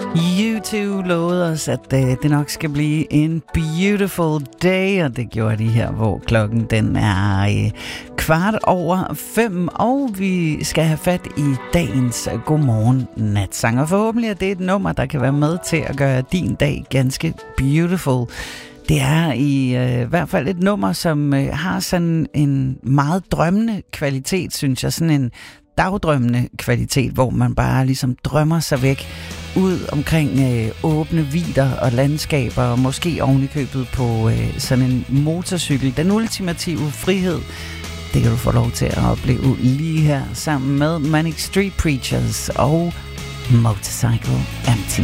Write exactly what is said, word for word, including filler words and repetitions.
U to lovede os, at uh, det nok skal blive en beautiful day, og det gjorde de her, hvor klokken den er uh, kvart over fem, og vi skal have fat i dagens Godmorgen Natsang, og forhåbentlig er det et nummer, der kan være med til at gøre din dag ganske beautiful. Det er i uh, hvert fald et nummer, som uh, har sådan en meget drømmende kvalitet, synes jeg, sådan en dagdrømmende kvalitet, hvor man bare ligesom drømmer sig væk ud omkring øh, åbne vidder og landskaber, og måske ovenikøbet på øh, sådan en motorcykel. Den ultimative frihed, det kan du få lov til at opleve lige her sammen med Manic Street Preachers og Motorcycle Empty.